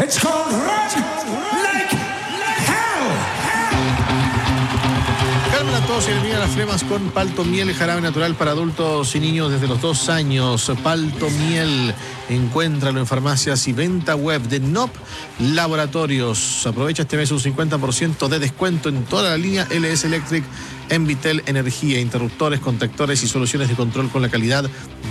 It's called Run Like Hell. Calma la tos y elimina las flemas con Palto Miel, jarabe natural para adultos y niños desde los 2 años. Palto Miel, encuéntralo en farmacias y venta web de NOP Laboratorios. Aprovecha este mes un 50% de descuento en toda la línea LS Electric en Vitel Energía. Interruptores, contactores y soluciones de control con la calidad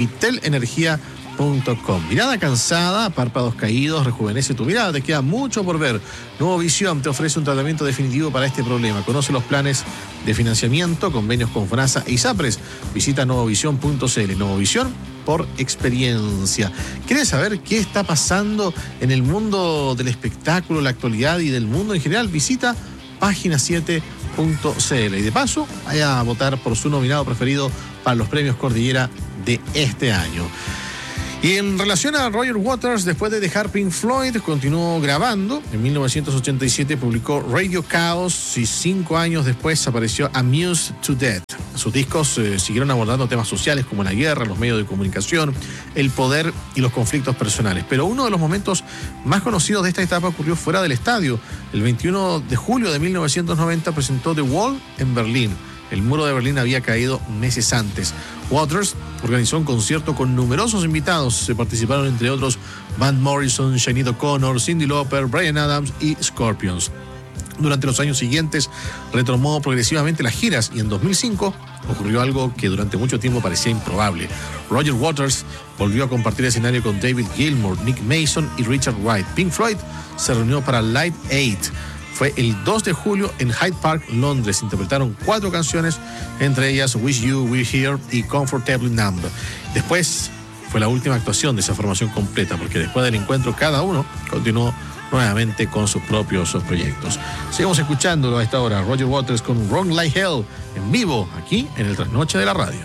vitelenergia.com. Mirada cansada, párpados caídos, rejuvenece tu mirada, te queda mucho por ver. Nuevo Visión te ofrece un tratamiento definitivo para este problema. Conoce los planes de financiamiento, convenios con FONASA e ISAPRES. Visita nuevovision.cl. Nuevo Visión por experiencia. ¿Quieres saber qué está pasando en el mundo del espectáculo, la actualidad y del mundo en general? Visita página7.cl. Y de paso, vaya a votar por su nominado preferido para los premios Cordillera de este año. Y en relación a Roger Waters, después de dejar Pink Floyd, continuó grabando. En 1987 publicó Radio Chaos y 5 años después apareció Amused to Death. Sus discos siguieron abordando temas sociales como la guerra, los medios de comunicación, el poder y los conflictos personales. Pero uno de los momentos más conocidos de esta etapa ocurrió fuera del estadio. El 21 de julio de 1990 presentó The Wall en Berlín. El muro de Berlín había caído meses antes. Waters organizó un concierto con numerosos invitados. Se participaron entre otros Van Morrison, Sinead O'Connor, Cyndi Lauper, Bryan Adams y Scorpions. Durante los años siguientes retomó progresivamente las giras y en 2005 ocurrió algo que durante mucho tiempo parecía improbable. Roger Waters volvió a compartir escenario con David Gilmour, Nick Mason y Richard Wright. Pink Floyd se reunió para Live Aid. Fue el 2 de julio en Hyde Park, Londres. Interpretaron 4 canciones, entre ellas Wish You Were Here y Comfortably Numb. Después fue la última actuación de esa formación completa, porque después del encuentro cada uno continuó nuevamente con sus propios proyectos. Sigamos escuchándolo a esta hora. Roger Waters con Run Like Hell en vivo, aquí en el Trasnoche de la Radio.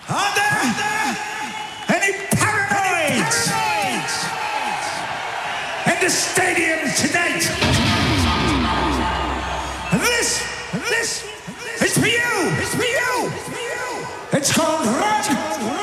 Any paranoids in the stadium tonight? This is for you. It's for you. It's called Run